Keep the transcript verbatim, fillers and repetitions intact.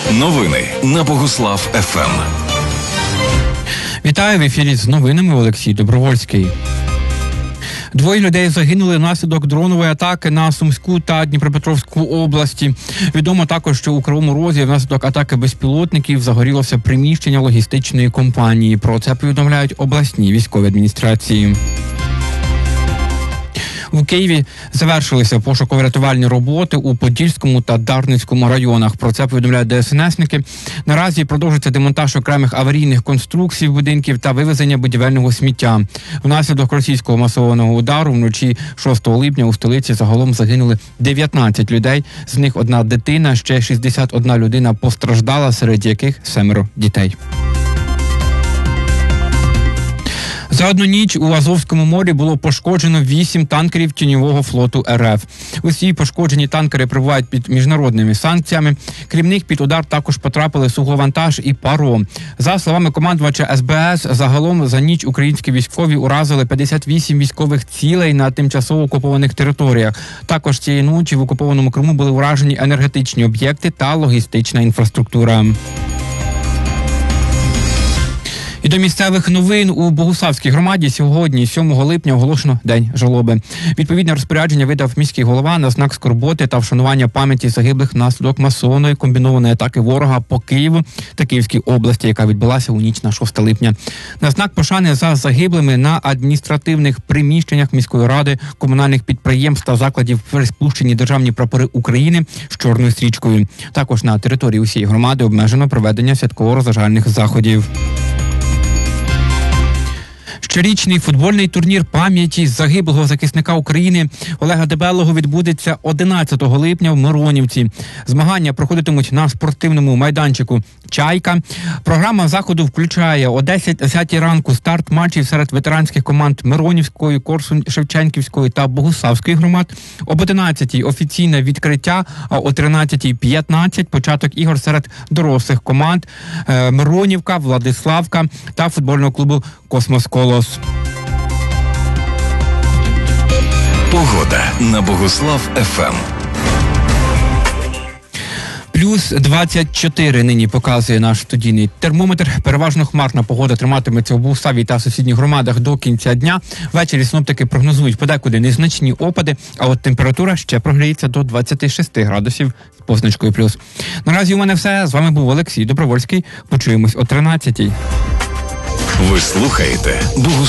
Новини на Богуслав еф ем. Вітаю, в ефірі з новинами Олексій Добровольський. Двоє людей загинули внаслідок дронової атаки на Сумську та Дніпропетровську області. Відомо також, що у Кривому Розі внаслідок атаки безпілотників загорілося приміщення логістичної компанії. Про це повідомляють обласні військові адміністрації. У Києві завершилися пошуково-рятувальні роботи у Подільському та Дарницькому районах. Про це повідомляють де ес ен есники. Наразі продовжується демонтаж окремих аварійних конструкцій будинків та вивезення будівельного сміття. Внаслідок російського масованого удару вночі шостого липня у столиці загалом загинули дев'ятнадцять людей. З них одна дитина, ще шістдесят одна людина постраждала, серед яких семеро дітей. За одну ніч у Азовському морі було пошкоджено вісім танкерів тіньового флоту ер еф. Усі пошкоджені танкери перебувають під міжнародними санкціями. Крім них, під удар також потрапили суговантаж і паром. За словами командувача ес бе ес, загалом за ніч українські військові уразили п'ятдесят вісім військових цілей на тимчасово окупованих територіях. Також цієї ночі в окупованому Криму були уражені енергетичні об'єкти та логістична інфраструктура. І до місцевих новин. У Богуславській громаді сьогодні, сьомого липня, оголошено День жалоби. Відповідне розпорядження видав міський голова на знак скорботи та вшанування пам'яті загиблих внаслідок масованої комбінованої атаки ворога по Києву та Київській області, яка відбулася у ніч на шосте липня. На знак пошани за загиблими на адміністративних приміщеннях міської ради, комунальних підприємств та закладів приспущені державні прапори України з чорною стрічкою. Також на території усієї громади обмежено проведення святково-розважальних заходів. Щорічний футбольний турнір пам'яті загиблого захисника України Олега Дебелого відбудеться одинадцятого липня в Миронівці. Змагання проходитимуть на спортивному майданчику «Чайка». Програма заходу включає о десятій ранку старт матчів серед ветеранських команд Миронівської, Корсунь-Шевченківської та Богуславської громад. Об одинадцятій офіційне відкриття, а о тринадцятій п'ятнадцять початок ігор серед дорослих команд Миронівка, Владиславка та футбольного клубу «Космос Колос». Погода на Богуслав еф ем. Плюс двадцять чотири нині показує наш студійний термометр. Переважно хмарна погода триматиметься у Богуславі та сусідніх громадах до кінця дня. Ввечері синоптики прогнозують подекуди незначні опади, а от температура ще прогріється до двадцяти шести градусів з позначкою плюс. Наразі у мене все. З вами був Олексій Добровольський. Почуємось о тринадцятій. Ви слухаєте Богуслав.